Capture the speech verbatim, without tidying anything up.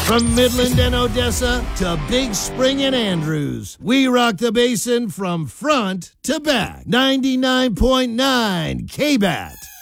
From Midland and Odessa to Big Spring and Andrews, we rock the basin from front to back. ninety-nine point nine K B A T.